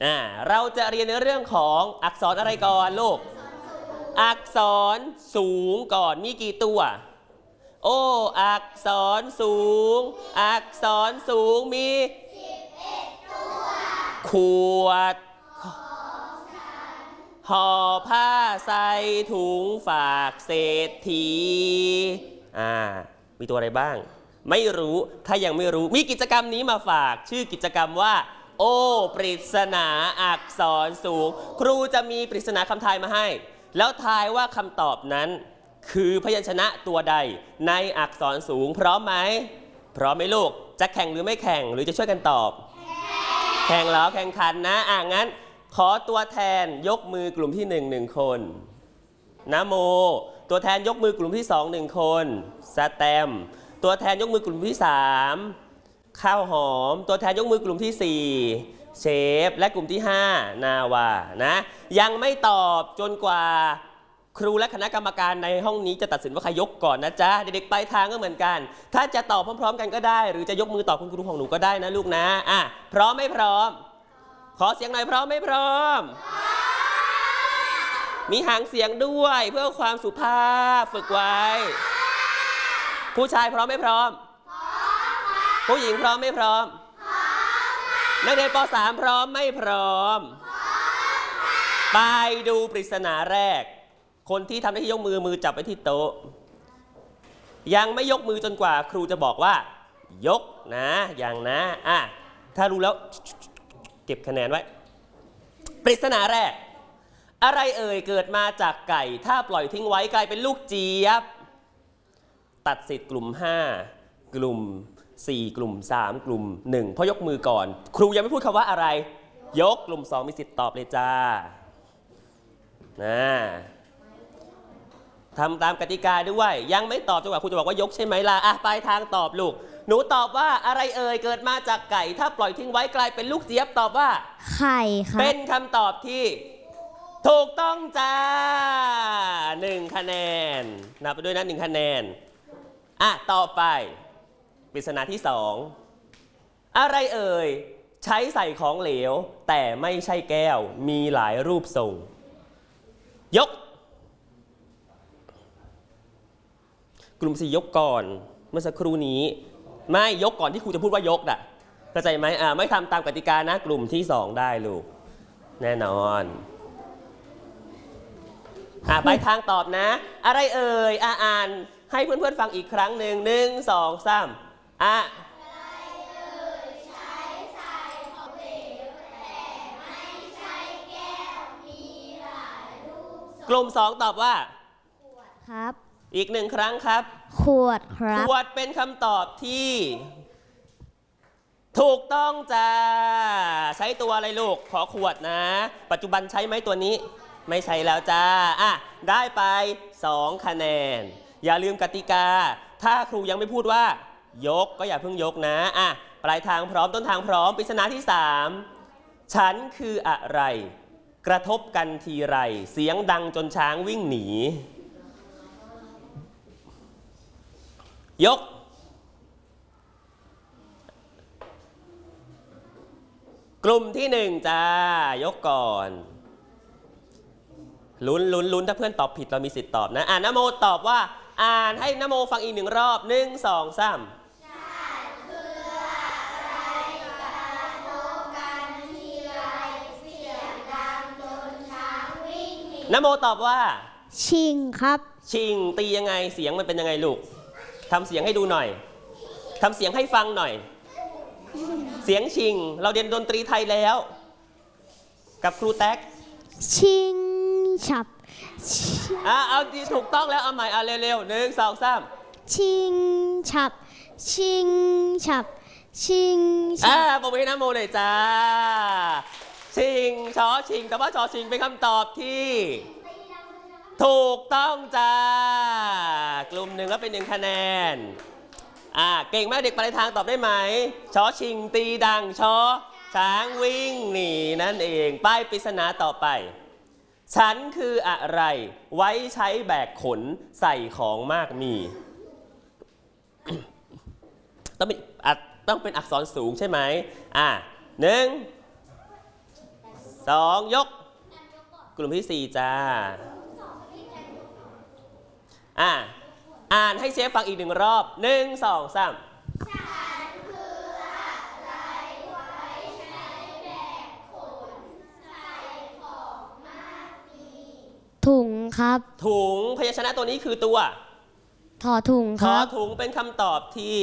เราจะเรียนในเรื่องของอักษรอะไรก่อนลูกอักษรสูงก่อนมีกี่ตัวโอ้อักษรสูงอักษรสูงมี11ตัวขวดห่อผ้าใส่ถุงฝากเศรษฐีมีตัวอะไรบ้างไม่รู้ถ้ายังไม่รู้มีกิจกรรมนี้มาฝากชื่อกิจกรรมว่าโอ้ปริศนาอักษรสูงครูจะมีปริศนาคำทายมาให้แล้วทายว่าคำตอบนั้นคือพยัญชนะตัวใดในอักษรสูงพร้อมไหมพร้อมไหมลูกจะแข่งหรือไม่แข่งหรือจะช่วยกันตอบแข่งแล้วแข่งขันนะงั้นขอตัวแทนยกมือกลุ่มที่1 คนนะโมตัวแทนยกมือกลุ่มที่2 1 คนสแตมตัวแทนยกมือกลุ่มที่3ข้าวหอมตัวแทนยกมือกลุ่มที่4เชฟและกลุ่มที่5นาวานะยังไม่ตอบจนกว่าครูและคณะกรรมการในห้องนี้จะตัดสินว่าใครยกก่อนนะจ๊ะเด็กๆปลายทางก็เหมือนกันถ้าจะตอบพร้อมๆกันก็ได้หรือจะยกมือตอบคุณครูของหนูก็ได้นะลูกนะพร้อมไม่พร้อมขอเสียงหน่อยพร้อมไม่พร้อมมีหางเสียงด้วยเพื่อความสุภาพฝึกไว้ผู้ชายพร้อมไม่พร้อมผู้หญิงพร้อมไม่พร้อมนักเรียนป.3 พร้อมไม่พร้อมไปดูปริศนาแรกคนที่ทำหน้าที่ยกมือจับไว้ที่โต๊ะยังไม่ยกมือจนกว่าครูจะบอกว่ายกนะอย่างนะถ้ารู้แล้วเก็บคะแนนไว้ปริศนาแรกอะไรเอ่ยเกิดมาจากไก่ถ้าปล่อยทิ้งไว้กลายเป็นลูกเจี๊ยบตัดสิทธิ์กลุ่ม5กลุ่ม4กลุ่ม3กลุ่ม1เพราะยกมือก่อนครูยังไม่พูดคำว่าอะไรยกกลุ่ม2มีสิทธิ์ตอบเลยจ้าทำตามกติกาด้วยยังไม่ตอบจนกว่าครูจะบอกว่ายกใช่ไหมล่ะปลายทางตอบลูกหนูตอบว่าอะไรเอ่ยเกิดมาจากไก่ถ้าปล่อยทิ้งไว้กลายเป็นลูกเจี๊ยบตอบว่าไข่ค่ะเป็นคำตอบที่ถูกต้องจ้า1 คะแนนนับไปด้วยนะ1 คะแนนต่อไปปริศนาที่2อะไรเอ่ยใช้ใส่ของเหลวแต่ไม่ใช่แก้วมีหลายรูปทรงยกกลุ่ม4ยกก่อนเมื่อสักครู่นี้ไม่ยกก่อนที่ครูจะพูดว่ายกเข้าใจไหมไม่ทำตามกติกานะกลุ่มที่2ได้ลูกแน่นอนไปทางตอบนะอะไรเอ่ยอ่านให้เพื่อนๆฟังอีกครั้งหนึ่ง1 2 3อะไรเอ่ยใช้ใส่ของเหลวแต่ไม่ใช่แก้วมีหลายรูปกลุ่ม2ตอบว่าขวดครับอีก1 ครั้งครับขวดครับขวดเป็นคำตอบที่ถูกต้องจ้าใช้ตัวอะไรลูกขอขวดนะปัจจุบันใช้ไหมตัวนี้ไม่ใช่แล้วจ้าได้ไป2 คะแนนอย่าลืมกติกาถ้าครูยังไม่พูดว่ายกก็อย่าเพิ่งยกนะปลายทางพร้อมต้นทางพร้อมปริศนาที่3ฉันคืออะไรกระทบกันทีไรเสียงดังจนช้างวิ่งหนียกกลุ่มที่1จ้ายกก่อนลุ้นถ้าเพื่อนตอบผิดเรามีสิทธิ์ตอบนะนโมตอบว่าอ่านให้นโมฟังอีก1 รอบ1 2 3ฉันคืออะไรกระทบกันทีไรเสียงดังจนช้างวิ่งหนีนโมตอบว่าชิงครับชิงตียังไงเสียงมันเป็นยังไงลูกทำเสียงให้ดูหน่อยทำเสียงให้ฟังหน่อยเสียงชิงเราเรียนดนตรีไทยแล้วกับครูแท็กชิงฉับเอาดีถูกต้องแล้วเอาใหม่เร็วๆ1 2 3 ชิงฉับชิงฉับชิงฉับผมให้น้ำโมเลยจ้าชิงชอชิงแต่ว่าชอชิงเป็นคำตอบที่ถูกต้องจ้ากลุ่ม1แล้วเป็น1 คะแนนเก่งมากเด็กปลายทางตอบได้ไหมชอชิงตีดังชอช้างวิ่งหนีนั่นเองป้ายปริศนาต่อไปฉันคืออะไรไว้ใช้แบกขนใส่ของมากมีต้องเป็นอักษรสูงใช่ไหม1 2 ยกกลุ่มที่4จ้าอ่านให้เชฟฟังอีก1 รอบ1 2 3 ถุงครับถุงพยัญชนะตัวนี้คือตัวถอถุงขคอรับถุงเป็นคำตอบที่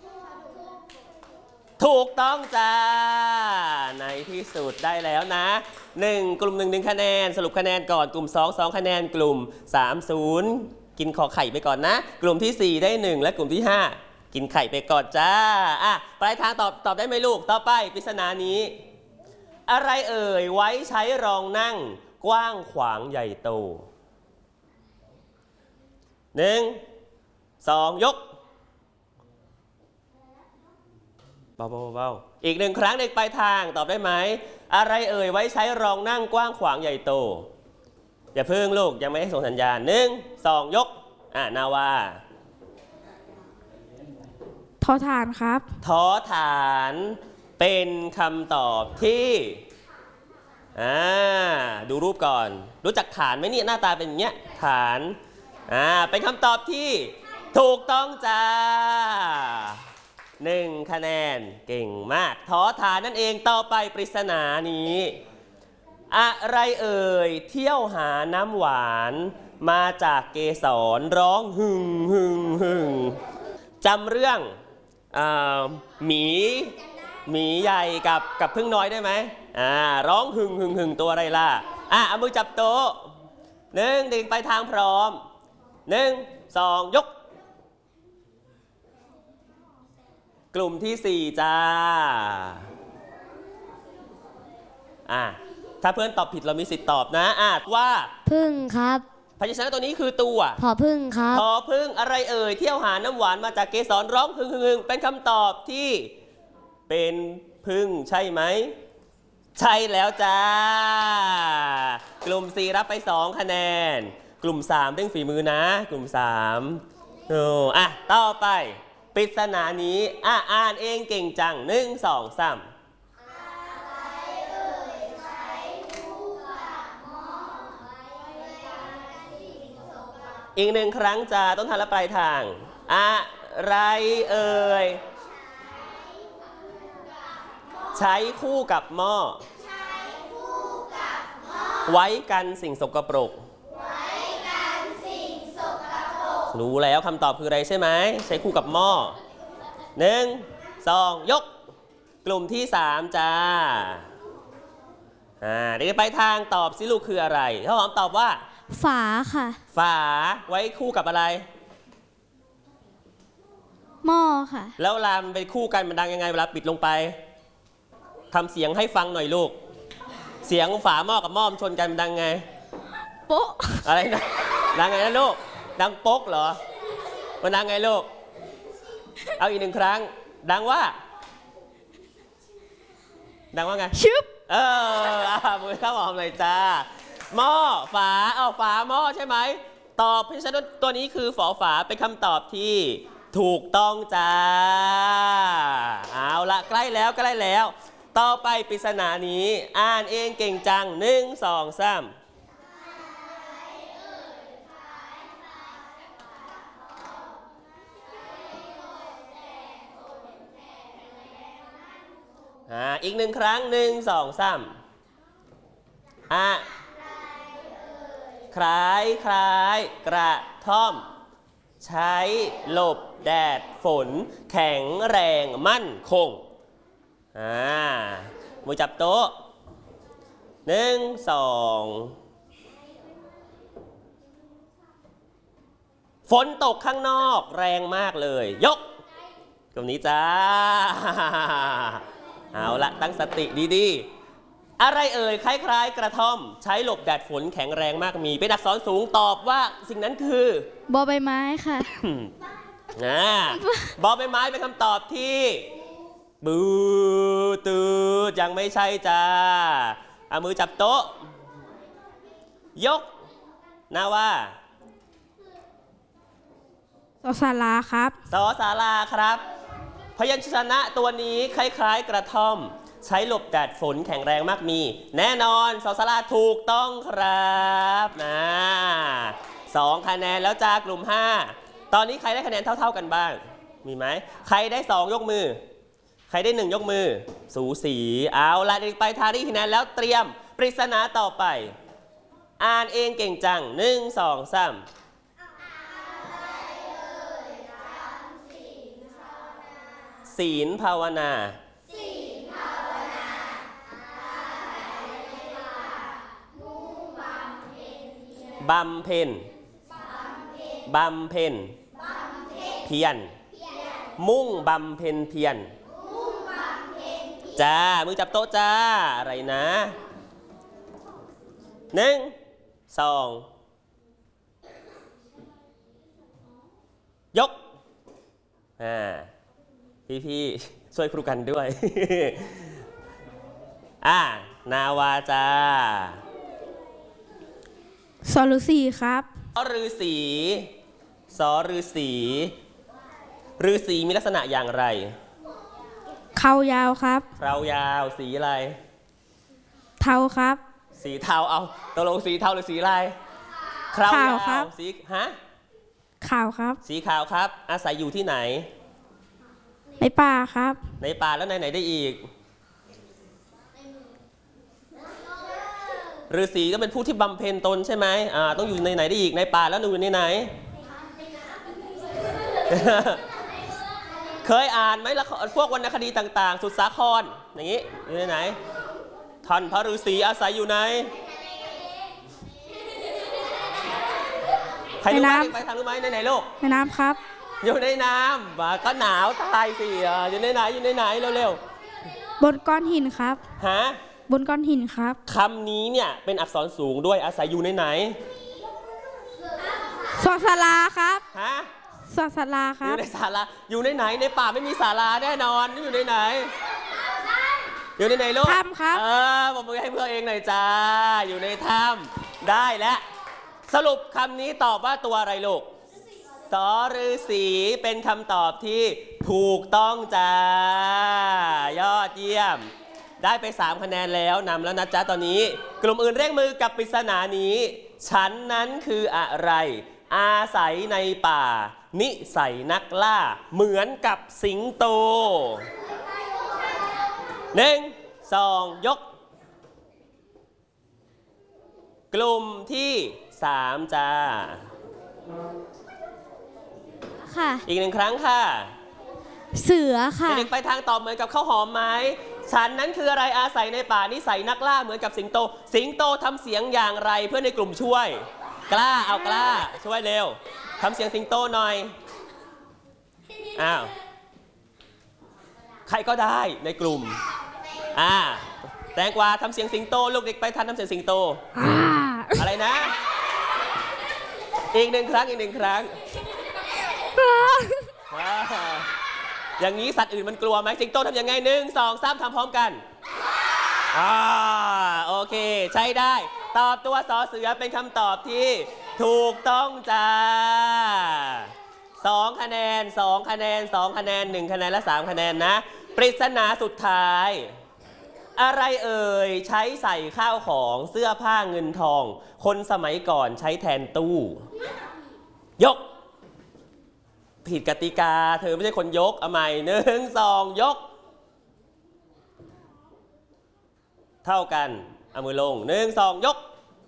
ถูกต้องจ้าในที่สุดได้แล้วนะ1 กลุ่ม 1 คะแนนสรุปคะแนนก่อนกลุ่ม 2 2 คะแนนกลุ่ม 3 0 กินขอไข่ไปก่อนนะกลุ่มที่ 4 ได้ 1 และกลุ่มที่ 5 กินไข่ไปก่อนจ้าปลายทางตอบได้ไหมลูกต่อไปปริศนานี้ อะไรเอ่ยไว้ใช้รองนั่งกว้างขวางใหญ่โต1 2 ยกเบาๆอีก1 ครั้งเด็กปลายทางตอบได้ไหมอะไรเอ่ยไว้ใช้รองนั่งกว้างขวางใหญ่โตอย่าพึ่งลูกยังไม่ให้ส่งสัญญาณ1 2 ยกนาวาทอฐานครับทอฐานเป็นคำตอบที่ดูรูปก่อนรู้จักฐานไหมเนี่ยหน้าตาเป็นอย่างเงี้ยฐานเป็นคำตอบที่ถูกต้องจ้า1 คะแนนเก่งมากทอฐานนั่นเองต่อไปปริศนานี้อะไรเอ่ยเที่ยวหาน้ำหวานมาจากเกสรร้องหึ่งหึ่งหึ่งจำเรื่องหมีใหญ่กับพึ่งน้อยได้ไหมร้องหึ่งหึ่งหึ่งตัวอะไรล่ะเอามือจับโต๊ะ1 เด็กไปทางพร้อม1 2 ยกกลุ่มที่ 4 จ้าถ้าเพื่อนตอบผิดเรามีสิทธิ์ตอบนะว่าพึ่งครับพยัญชนะตัวนี้คือตัวผอพึ่งครับพอพึ่งอะไรเอ่ยเที่ยวหาน้ำหวานมาจากเกสรร้องหึ่งหึ่งหึ่งเป็นคำตอบที่เป็นพึ่งใช่ไหมใช่แล้วจ้ากลุ่ม 4 รับไป2 คะแนนกลุ่ม 3 เร่งฝีมือนะกลุ่ม 3ต่อไปปริศนานี้อ่านเองเก่งจัง1 2 3อีก1 ครั้งจ้าต้นทางและปลายทางอะไรเอ่ยใช้คู่กับหม้อไว้กันสิ่งสกปรกรู้แล้วคำตอบคืออะไรใช่ไหมใช้คู่กับหม้อ1 2 ยกกลุ่มที่ 3 จ้าเดี๋ยวไปทางตอบสิลูกคืออะไรถ้าหอมตอบว่าฝาค่ะฝาไว้คู่กับอะไรหม้อค่ะแล้วเวลามันไปคู่กันมันดังยังไงเวลาปิดลงไปทำเสียงให้ฟังหน่อยลูกเสียงฝาหม้อกับหม้อชนกันมันดังไงโป๊ะอะไรนะดังไงนะลูกดังโป๊กเหรอมันดังไงลูกเอาอีก1 ครั้งดังว่าไงชึบมือข้าวหอมเลยจ้าหม้อฝาฝาหม้อใช่ไหมตอบพยัญชนะตัวนี้คือฝอฝาเป็นคำตอบที่ถูกต้องจ้าเอาละใกล้แล้วต่อไปปริศนานี้อ่านเองเก่งจัง1 2 3อีก1 ครั้ง1 2 3คล้ายกระท่อมใช้หลบแดดฝนแข็งแรงมั่นคงมือจับโต๊ะ1 2ฝนตกข้างนอกแรงมากเลยยกตรงนี้จ้าเอาละตั้งสติดีๆอะไรเอ่ยคล้ายๆกระท่อมใช้หลบแดดฝนแข็งแรงมากมีเป็นอักษรสูงตอบว่าสิ่งนั้นคือบอใบไม้ค่ะบอใบไม้เป็นคำตอบที่บูตืดยังไม่ใช่จ้าเอามือจับโต๊ะยกนาว่าสอศาลาครับสอศาลาครับพยัญชนะตัวนี้คล้ายๆกระท่อมใช้หลบแดดฝนแข็งแรงมากมี แน่นอนสอสลาถูกต้องครับนะ2 คะแนนแล้วจ้ากลุ่ม 5 ตอนนี้ใครได้คะแนนเท่าๆกันบ้างมีไหมใครได้2ยกมือใครได้1ยกมือสูสีเอาละเด็กไปทารี่คะแนนแล้วเตรียมปริศนาต่อไปอ่านเองเก่งจัง1 2 3ศีลภาวนาบำเพ็ญเพียรมุ่งบำเพ็ญเพียรจ้ามือจับโต๊ะจ้าอะไรนะ1 2ยกพี่ช่วยครูกันด้วย นาวาจ้าสฤาษีครับฤาษีฤาษีมีลักษณะอย่างไรเขายาวครับเรายาวสีอะไรเทาครับสีเทาเอาตกลงสีเทาหรือสีอะไรคราวยาวครับสีขาวครับสีขาวครับอาศัยอยู่ที่ไหนในป่าครับในป่าแล้วไหนได้อีกฤาษีก็เป็นผู้ที่บำเพ็ญตนใช่ไหมต้องอยู่ในไหนได้อีกในป่าแล้วอยู่ในไหน เคยอ่านไหมละพวกวรรณคดีต่างๆสุดสาครอย่างนี้อยู่ในไหนท่านพระฤาษีอาศัยอยู่ไหนใครรู้ไหมไปทางรู้ไหมในไหนลูกในน้ำครับอยู่ในน้ำก็หนาวตายสิอยู่ในไหนเร็วบนก้อนหินครับบนก้อนหินครับคำนี้เนี่ยเป็นอักษรสูงด้วยอาศัยอยู่ในไหนสอสลาครับสอสลาครับอยู่ในศาลาอยู่ในไหนในป่าไม่มีศาลาแน่นอนอยู่ในไหนอยู่ในไหนลูกถ้ำครับผมมือให้เพื่อนเองหน่อยจ้าอยู่ในถ้ำได้แล้วสรุปคำนี้ตอบว่าตัวอะไรลูกสฤาษีเป็นคำตอบที่ถูกต้องจ้ายอดเยี่ยมได้ไป3 คะแนนแล้วนำแล้วนะจ๊ะตอนนี้กลุ่มอื่นเร่งมือกับปริศนานี้ฉันนั้นคืออะไรอาศัยในป่านิสัยนักล่าเหมือนกับสิงโต1 2ยกกลุ่มที่3จ้าค่ะอีก1 ครั้งค่ะเสือค่ะเด็กไปทางตอบเหมือนกับข้าวหอมไหมฉันนั้นคืออะไรอาศัยในป่านิสัยนักล่าเหมือนกับสิงโตทำเสียงอย่างไรเพื่อในกลุ่มช่วยกล้าช่วยเร็วทำเสียงสิงโตหน่อยใครก็ได้ในกลุ่มแตงกวาทำเสียงสิงโตลูกเด็กไปทันทำเสียงสิงโตอะไรนะอีก 1 ครั้งอย่างนี้สัตว์อื่นมันกลัวไหมสิงโตทำยังไง1 2 3ทำพร้อมกันโอเคใช้ได้ตอบตัวสอเสือเป็นคำตอบที่ถูกต้องจ้า2 คะแนน1 คะแนนและ3 คะแนนนะปริศนาสุดท้ายอะไรเอ่ยใช้ใส่ข้าวของเสื้อผ้าเงินทองคนสมัยก่อนใช้แทนตู้ยกผิดกติกาเธอไม่ใช่คนยกเอาใหม่1 2ยกเท่ากันเอามือลง1 2ยก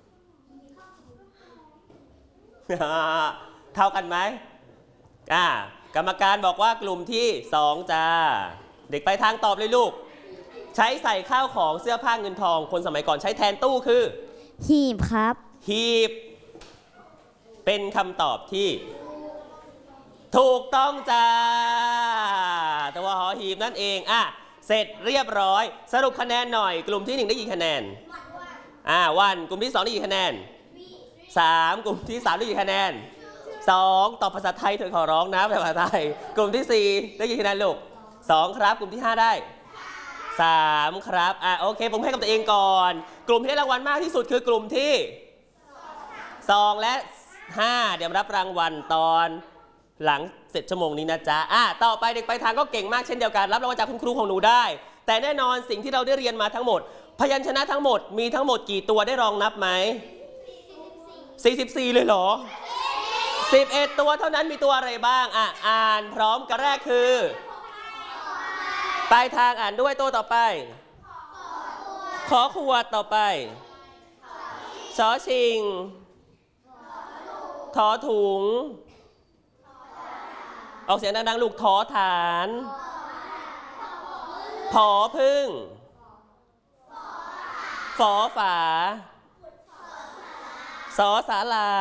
เท่ากันไหมกรรมการบอกว่ากลุ่มที่2จ้าเด็กไปทางตอบเลยลูกใช้ใส่ข้าวของเสื้อผ้าเงินทองคนสมัยก่อนใช้แทนตู้คือหีบครับหีบเป็นคำตอบที่ถูกต้องจ้าตัวหอหีบนั่นเองเสร็จเรียบร้อยสรุปคะแนนหน่อยกลุ่มที่1ได้กี่คะแนนวันกลุ่มที่2ได้กี่คะแนน3กลุ่มที่3ได้กี่คะแนน2ตอบภาษาไทยเธอขอร้องนะภาษาไทยกลุ่มที่4ได้กี่คะแนนลูก2ครับกลุ่มที่5ได้3ครับโอเคผมให้กับตัวเองก่อนกลุ่มที่ได้รางวัลมากที่สุดคือกลุ่มที่2และ5เดี๋ยวรับรางวัลตอนหลังเสร็จชั่วโมงนี้นะจ๊ะต่อไปเด็กไปทางก็เก่งมากเช่นเดียวกันรับรางวัลจากคุณครูของหนูได้แต่แน่นอนสิ่งที่เราได้เรียนมาทั้งหมดพยัญชนะทั้งหมดมีทั้งหมดกี่ตัวได้ลองนับไหม44เลยเหรอ11ตัวเท่านั้นมีตัวอะไรบ้างอ่านพร้อมกันแรกคือปลายทางอ่านด้วยตัวต่อไปขอขวดต่อไปชอชิงทอถุงออกเสียงดังๆลูกทอฐานผอพึ่งฝอฝาสอศาลา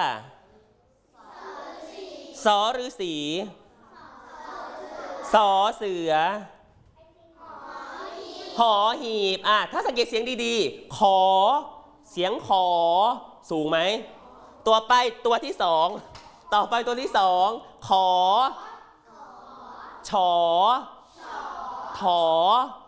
สอฤาษีสอเสือหอหีบถ้าสังเกตเสียงดีๆขอเสียงขอสูงไหมตัวไปตัวที่สองต่อไปตัวที่สองขอฉอถอ